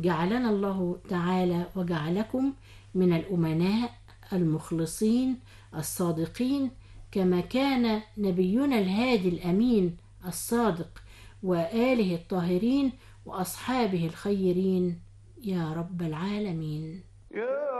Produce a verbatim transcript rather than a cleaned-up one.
جعلنا الله تعالى وجعلكم من الأمناء المخلصين الصادقين، كما كان نبينا الهادي الأمين الصادق وآله الطاهرين وأصحابه الخيرين يا رب العالمين.